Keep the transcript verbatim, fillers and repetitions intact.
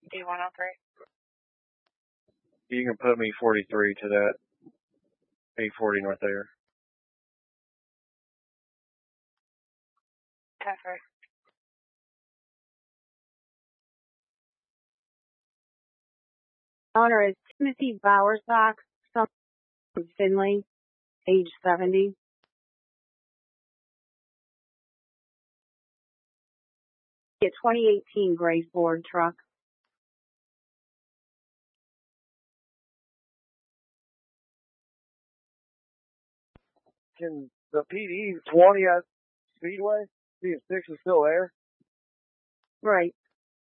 D one oh three. You can put me forty-three to that eight forty North Air. ten three. Owner is Timothy Bowersock, son from Finley, age seventy. A twenty eighteen gray Ford truck. Can the P D twenty at Speedway? P six is still there? Right.